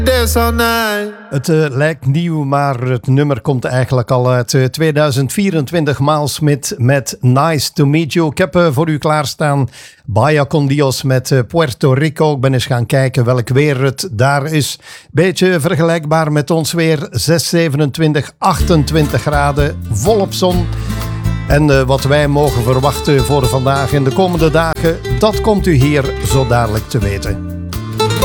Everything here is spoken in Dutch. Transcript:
This all night. Het lijkt nieuw, maar het nummer komt eigenlijk al uit 2024. Miles Smith met Nice to Meet You. Ik heb voor u klaarstaan Bahia con Dios met Puerto Rico. Ik ben eens gaan kijken welk weer het daar is. Beetje vergelijkbaar met ons weer. 6, 27, 28 graden, volop zon. En wat wij mogen verwachten voor vandaag en de komende dagen, dat komt u hier zo dadelijk te weten.